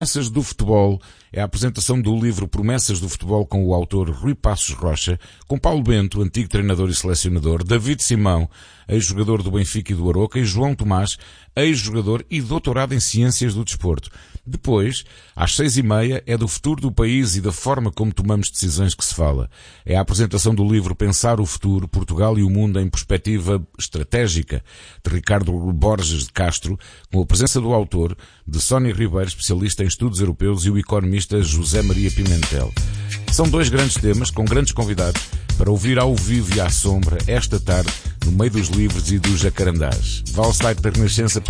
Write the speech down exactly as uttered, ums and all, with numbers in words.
Promessas do Futebol é a apresentação do livro Promessas do Futebol com o autor Rui Passos Rocha, com Paulo Bento, antigo treinador e selecionador, David Simão, ex-jogador do Benfica e do Aroca, e João Tomás, ex-jogador e doutorado em Ciências do Desporto. Depois, às seis e meia, é do futuro do país e da forma como tomamos decisões que se fala. É a apresentação do livro Pensar o Futuro, Portugal e o Mundo em Perspectiva Estratégica, de Ricardo Borges de Castro, com a presença do autor, de Sónia Ribeiro, especialista em estudos europeus, e o economista José Maria Pimentel. São dois grandes temas, com grandes convidados, para ouvir ao vivo e à sombra, esta tarde, no meio dos livros e dos jacarandás. Valsite da Renascença